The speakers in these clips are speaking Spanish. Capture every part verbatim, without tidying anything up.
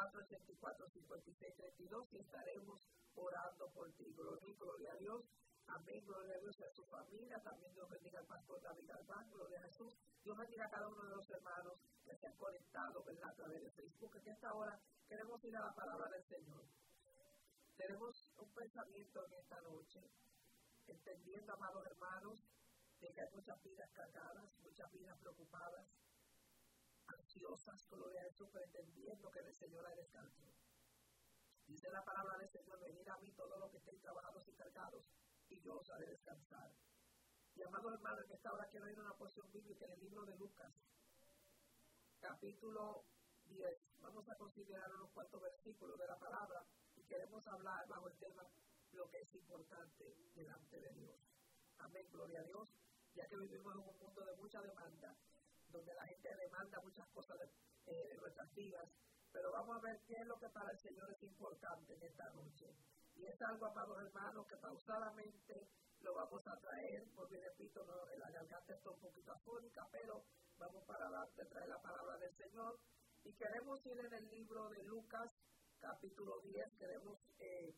cuatro, ochenta y cuatro, cincuenta y seis, treinta y dos y estaremos orando por ti. Gloria, gloria a Dios. Amén, gloria a Dios y a su familia. También Dios bendiga al pastor David Albán, gloria a Jesús. Dios bendiga a cada uno de los hermanos que se han conectado, ¿verdad?, a través de Facebook. En esta hora queremos ir a la palabra del Señor. Tenemos un pensamiento en esta noche, entendiendo, amados hermanos, de que hay muchas vidas cargadas, muchas vidas preocupadas, ansiosas, gloria a Jesús, pero entendiendo que del Señor hay descanso. Dice la palabra del Señor: venid a mí todos los que estén trabajados y cargados, y yo os haré descansar. Y amados hermanos, en esta hora quiero ir a una porción bíblica en el libro de Lucas, capítulo diez. Vamos a considerar unos cuantos versículos de la palabra y queremos hablar bajo el tema lo que es importante delante de Dios. Amén, gloria a Dios, ya que vivimos en un mundo de mucha demanda, donde la gente demanda muchas cosas de, eh, de nuestras vidas, pero vamos a ver qué es lo que para el Señor es importante en esta noche. Y es algo, amados hermanos, que pausadamente lo vamos a traer, porque repito, no, la garganta está un poquito afónica, pero vamos para adelante a traer la palabra del Señor. Y queremos ir en el libro de Lucas, capítulo diez, queremos eh,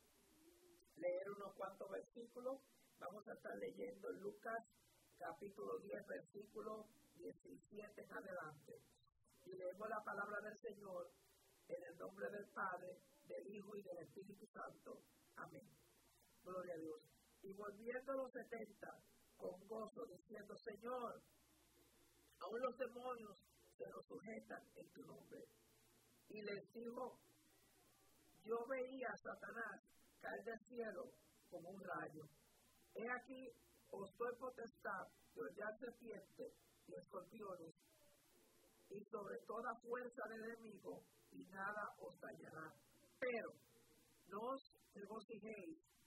leer unos cuantos versículos. Vamos a estar leyendo Lucas, capítulo diez, versículo diecisiete en adelante. Y leemos la palabra del Señor en el nombre del Padre, del Hijo y del Espíritu Santo. Amén. Gloria a Dios. Y volviendo los setenta, con gozo, diciendo: Señor, aún los demonios se nos sujetan en tu nombre. Y les dijo: yo veía a Satanás caer del cielo como un rayo. He aquí, os doy potestad de hollar serpientes y escorpiones, y sobre toda fuerza del enemigo, y nada os dañará. Pero no os regocijéis